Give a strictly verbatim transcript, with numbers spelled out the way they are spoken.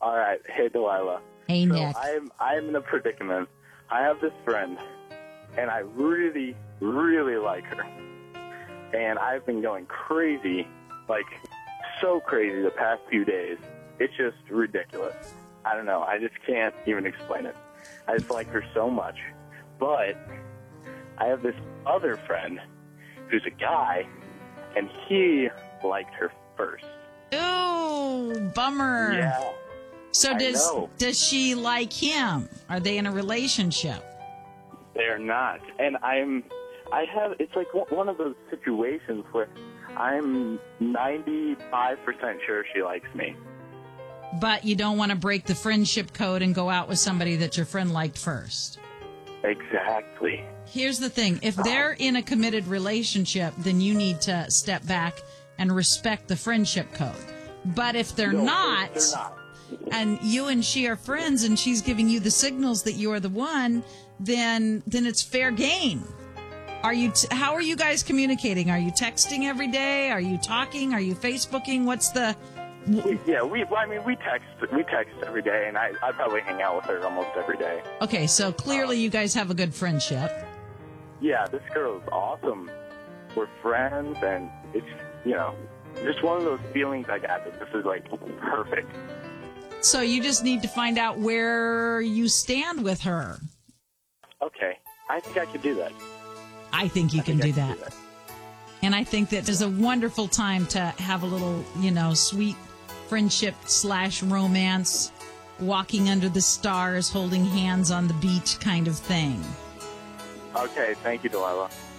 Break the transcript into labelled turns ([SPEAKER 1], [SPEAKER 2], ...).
[SPEAKER 1] All right. Hey, Delilah.
[SPEAKER 2] Hey,
[SPEAKER 1] so
[SPEAKER 2] Nick.
[SPEAKER 1] I'm, I'm in a predicament. I have this friend, and I really, really like her. And I've been going crazy, like so crazy the past few days. It's just ridiculous. I don't know. I just can't even explain it. I just like her so much. But I have this other friend who's a guy, and he liked her first.
[SPEAKER 2] Ooh, bummer.
[SPEAKER 1] Yeah.
[SPEAKER 2] So
[SPEAKER 1] I
[SPEAKER 2] does
[SPEAKER 1] know.
[SPEAKER 2] does she like him? Are they in a relationship?
[SPEAKER 1] They're not. And I'm, I have, it's like one of those situations where I'm ninety-five percent sure she likes me.
[SPEAKER 2] But you don't want to break the friendship code and go out with somebody that your friend liked first.
[SPEAKER 1] Exactly.
[SPEAKER 2] Here's the thing. If they're in a committed relationship, then you need to step back and respect the friendship code. But if they're
[SPEAKER 1] No,
[SPEAKER 2] not,
[SPEAKER 1] they're not.
[SPEAKER 2] and you and she are friends and she's giving you the signals that you're the one, then then it's fair game. Are you t- how are you guys communicating? Are you texting every day? Are you talking? Are you Facebooking? What's the
[SPEAKER 1] We, yeah, we. Well, I mean, we text. We text every day, and I, I probably hang out with her almost every day.
[SPEAKER 2] Okay, so clearly you guys have a good friendship.
[SPEAKER 1] Yeah, this girl is awesome. We're friends, and it's, you know, just one of those feelings I got that this is like perfect.
[SPEAKER 2] So you just need to find out where you stand with her.
[SPEAKER 1] Okay, I think I could do that.
[SPEAKER 2] I think you
[SPEAKER 1] I
[SPEAKER 2] can
[SPEAKER 1] think
[SPEAKER 2] do
[SPEAKER 1] I
[SPEAKER 2] that.
[SPEAKER 1] Can do that.
[SPEAKER 2] And I think that is a wonderful time to have a little, you know, sweet friendship slash romance, walking under the stars, holding hands on the beach kind of thing.
[SPEAKER 1] Okay, thank you, Delilah.